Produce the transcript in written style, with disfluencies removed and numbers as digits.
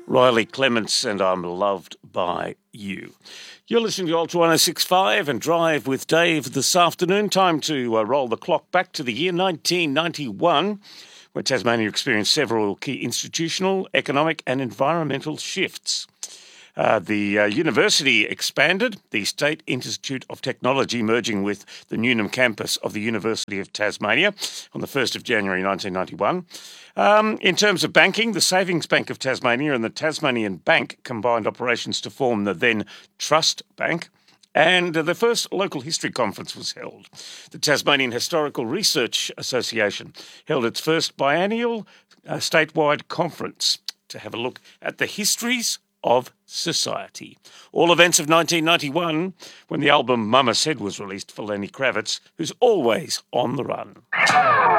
Riley Clements and I'm Loved by You. You're listening to Ultra 1065 and Drive with Dave this afternoon. Time to roll the clock back to the year 1991, where Tasmania experienced several key institutional, economic and environmental shifts. The university expanded, the State Institute of Technology merging with the Newnham campus of the University of Tasmania on the 1st of January 1991. In terms of banking, the Savings Bank of Tasmania and the Tasmanian Bank combined operations to form the then Trust Bank. And the first local history conference was held. The Tasmanian Historical Research Association held its first biennial statewide conference to have a look at the histories of society. All events of 1991, when the album Mama Said was released for Lenny Kravitz, who's always on the run.